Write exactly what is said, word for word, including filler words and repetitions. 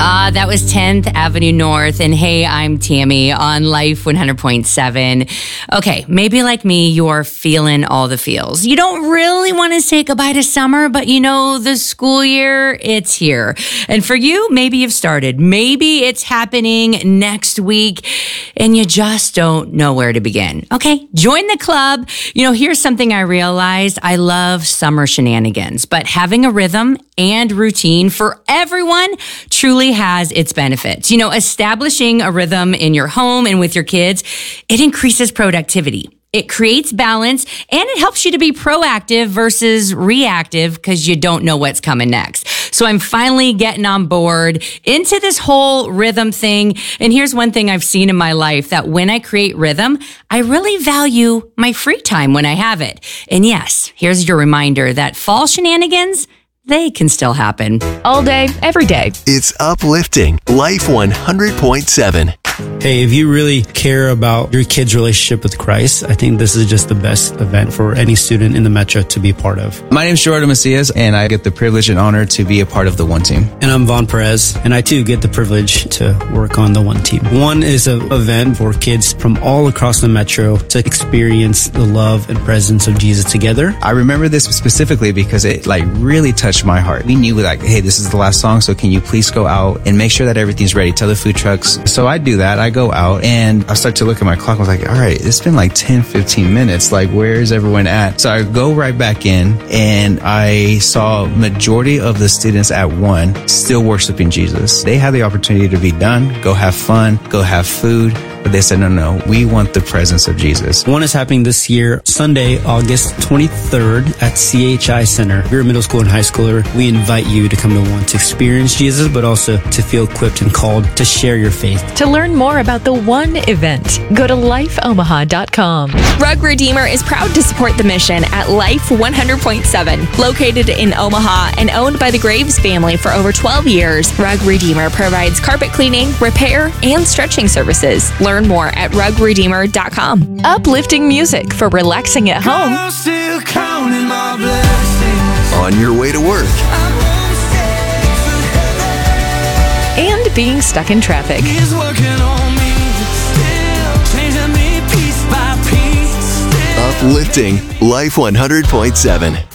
Ah, that was tenth Avenue North. And hey, I'm Tammy on Life one hundred point seven. Okay, maybe like me, you're feeling all the feels. You don't really want to say goodbye to summer, but you know, the school year, it's here. And for you, maybe you've started. Maybe it's happening next week and you just don't know where to begin. Okay, join the club. You know, here's something I realized. I love summer shenanigans, but having a rhythm and routine for everyone truly has its benefits. You know, establishing a rhythm in your home and with your kids, it increases productivity. It creates balance and it helps you to be proactive versus reactive because you don't know what's coming next. So I'm finally getting on board into this whole rhythm thing. And here's one thing I've seen in my life, that when I create rhythm, I really value my free time when I have it. And yes, here's your reminder that fall shenanigans, they can still happen. All day, every day. It's uplifting. Life one hundred point seven. Hey, if you really care about your kid's relationship with Christ, I think this is just the best event for any student in the Metro to be a part of. My name is Gerardo Macias, and I get the privilege and honor to be a part of the One Team. And I'm Vaughn Perez, and I too get the privilege to work on the One Team. One is an event for kids from all across the Metro to experience the love and presence of Jesus together. I remember this specifically because it like really touched my heart. We knew like, hey, this is the last song, so can you please go out and make sure that everything's ready? Tell the food trucks. So I do that. I go out and I start to look at my clock. I was like, all right, it's been like ten, fifteen minutes. Like, where is everyone at? So I go right back in and I saw majority of the students at one still worshiping Jesus. They had the opportunity to be done, go have fun, go have food. But they said, no, no, we want the presence of Jesus. One is happening this year, Sunday, August twenty-third at C H I Center. If you're a middle school and high schooler, we invite you to come to one to experience Jesus, but also to feel equipped and called to share your faith. To learn more about the One event, go to life omaha dot com. Rug Redeemer is proud to support the mission at Life one hundred point seven. Located in Omaha and owned by the Graves family for over twelve years, Rug Redeemer provides carpet cleaning, repair, and stretching services. Learn more at rug redeemer dot com. Uplifting music for relaxing at home. On your way to work. And being stuck in traffic. Uplifting. Life one hundred point seven.